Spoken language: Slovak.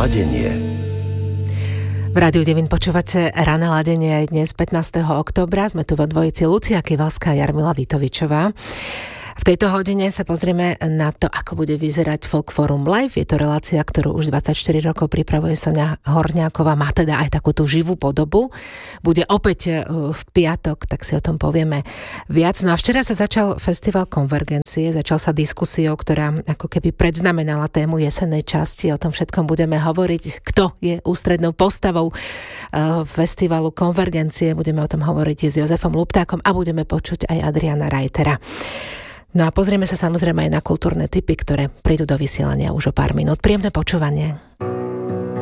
ladenie. V Rádiu Devín počúvate Rané ladenie aj dnes 15. októbra. Sme tu vo dvojici Lucia Kivalská a Jarmila Vitovičová. V tejto hodine sa pozrieme na to, ako bude vyzerať Folk Forum Live. Je to relácia, ktorú už 24 rokov pripravuje Soňa Horňáková. Má teda aj takú tú živú podobu. Bude opäť v piatok, tak si o tom povieme viac. No a včera sa začal festival Konvergencie. Začal sa diskusiou, ktorá ako keby predznamenala tému jesennej časti. O tom všetkom budeme hovoriť. Kto je ústrednou postavou festivalu Konvergencie. Budeme o tom hovoriť s Jozefom Luptákom a budeme počuť aj Adriana Reitera. No a pozrieme sa samozrejme aj na kultúrne tipy, ktoré prídu do vysielania už o pár minút. Príjemné počúvanie.